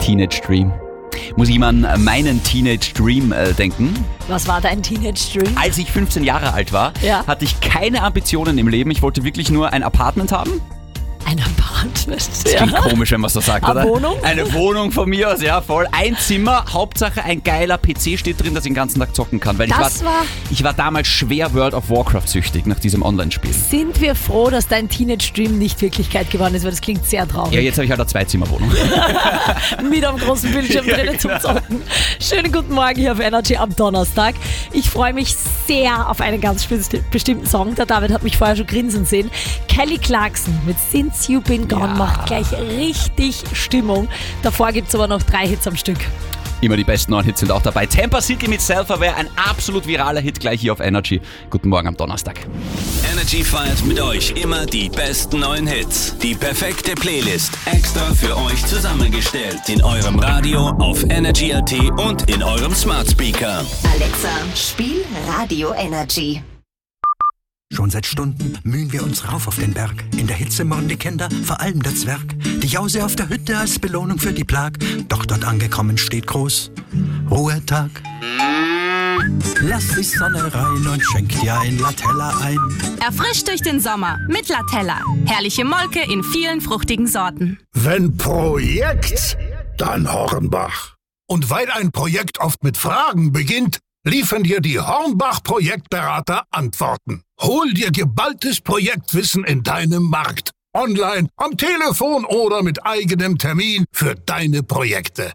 Teenage Dream. Muss ich mal an meinen Teenage Dream denken. Was war dein Teenage Dream? Als ich 15 Jahre alt war, hatte ich keine Ambitionen im Leben. Ich wollte wirklich nur ein Apartment haben. Ein Apartment. Das klingt komisch, wenn man so sagt, oder? Eine Wohnung? Eine Wohnung von mir aus, ja, voll. Ein Zimmer, Hauptsache ein geiler PC steht drin, dass ich den ganzen Tag zocken kann. Weil ich war damals schwer World of Warcraft süchtig nach diesem Online-Spiel. Sind wir froh, dass dein Teenage Dream nicht Wirklichkeit geworden ist, weil das klingt sehr traurig. Ja, jetzt habe ich halt eine Zweizimmerwohnung. Mit am großen Bildschirm drinnen zum Zocken. Schönen guten Morgen hier auf Energy am Donnerstag. Ich freue mich sehr auf einen ganz bestimmten Song. Der David hat mich vorher schon grinsen sehen. Kelly Clarkson mit Since You Been Gone macht gleich richtig Stimmung. Davor gibt es aber noch 3 Hits am Stück. Immer die besten neuen Hits sind auch dabei. Tampa City mit Self-Aware, ein absolut viraler Hit gleich hier auf Energy. Guten Morgen am Donnerstag. Energy feiert mit euch immer die besten neuen Hits. Die perfekte Playlist extra für euch zusammengestellt. In eurem Radio, auf Energy.at und in eurem Smart Speaker. Alexa, spiel Radio Energy. Schon seit Stunden mühen wir uns rauf auf den Berg. In der Hitze murren die Kinder, vor allem der Zwerg. Die Jause auf der Hütte als Belohnung für die Plag. Doch dort angekommen steht groß Ruhetag. Lass die Sonne rein und schenk dir ein Latella ein. Erfrischt durch den Sommer mit Latella. Herrliche Molke in vielen fruchtigen Sorten. Wenn Projekt, dann Hornbach. Und weil ein Projekt oft mit Fragen beginnt, liefern dir die Hornbach-Projektberater Antworten. Hol dir geballtes Projektwissen in deinem Markt. Online, am Telefon oder mit eigenem Termin für deine Projekte.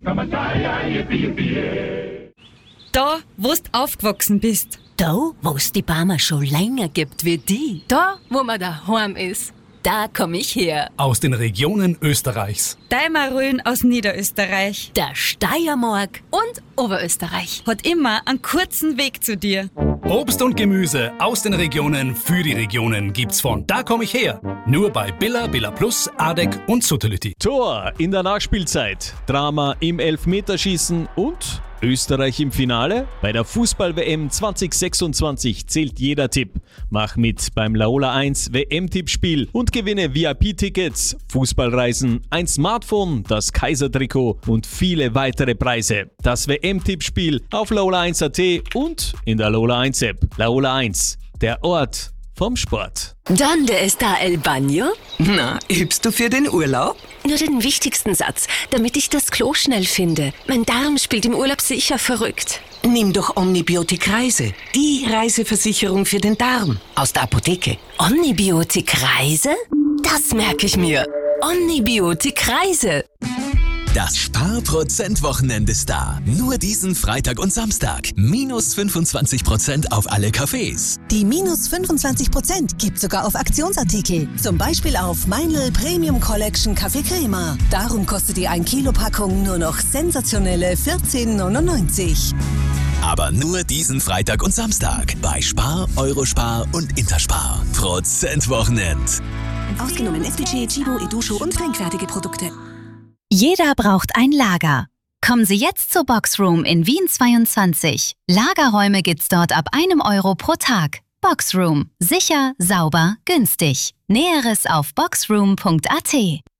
Da, wo du aufgewachsen bist. Da, wo es die Barmer schon länger gibt wie die. Da, wo man daheim ist. Da komm ich her. Aus den Regionen Österreichs. Deimarön aus Niederösterreich. Der Steiermark. Und Oberösterreich. Hat immer einen kurzen Weg zu dir. Obst und Gemüse aus den Regionen für die Regionen gibt's von Da komm ich her. Nur bei Billa, Billa Plus, Adek und Suttelütti. Tor in der Nachspielzeit. Drama im Elfmeterschießen und Österreich im Finale? Bei der Fußball-WM 2026 zählt jeder Tipp. Mach mit beim Laola 1 WM-Tippspiel und gewinne VIP-Tickets, Fußballreisen, ein Smartphone, das Kaiser-Trikot und viele weitere Preise. Das WM-Tippspiel auf Laola 1.at und in der Laola 1-App. Laola 1, der Ort vom Sport. ¿Dónde está el baño? Na, übst du für den Urlaub? Nur den wichtigsten Satz, damit ich das Klo schnell finde. Mein Darm spielt im Urlaub sicher verrückt. Nimm doch Omnibiotik Reise, die Reiseversicherung für den Darm aus der Apotheke. Omnibiotik Reise? Das merke ich mir. Omnibiotik Reise. Das Sparprozent-Wochenende ist da. Nur diesen Freitag und Samstag. Minus 25% auf alle Cafés. Die minus 25% gibt sogar auf Aktionsartikel. Zum Beispiel auf Meinl Premium Collection Kaffee Crema. Darum kostet die 1 Kilo Packung nur noch sensationelle 14,99. Aber nur diesen Freitag und Samstag. Bei Spar, Eurospar und Interspar. Prozentwochenend. Ausgenommen SPC, Chibo, Edusho und trinkfertige Produkte. Jeder braucht ein Lager. Kommen Sie jetzt zur Boxroom in Wien 22. Lagerräume gibt's dort ab €1 pro Tag. Boxroom. Sicher, sauber, günstig. Näheres auf boxroom.at.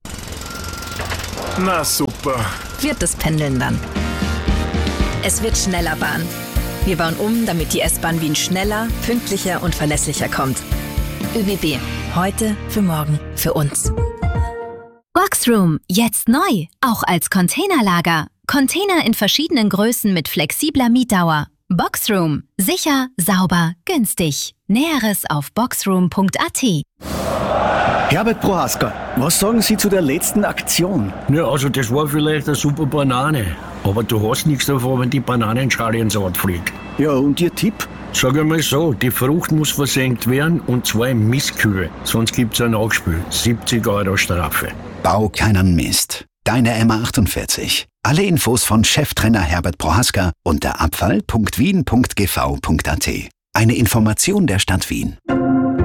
Na super. Wird das Pendeln dann. Es wird schneller Bahn. Wir bauen um, damit die S-Bahn Wien schneller, pünktlicher und verlässlicher kommt. ÖBB. Heute, für morgen, für uns. Boxroom, jetzt neu, auch als Containerlager. Container in verschiedenen Größen mit flexibler Mietdauer. Boxroom, sicher, sauber, günstig. Näheres auf boxroom.at. Herbert Prohaska, was sagen Sie zu der letzten Aktion? Ja, also das war vielleicht eine super Banane. Aber du hast nichts davon, wenn die Bananenschale ins Ort fliegt. Ja, und Ihr Tipp? Sag einmal so, die Frucht muss versenkt werden und zwar im Mistkübel. Sonst gibt's ein Nachspiel. 70 € Strafe. Bau keinen Mist. Deine MA48. Alle Infos von Cheftrainer Herbert Prohaska unter abfall.wien.gv.at. Eine Information der Stadt Wien.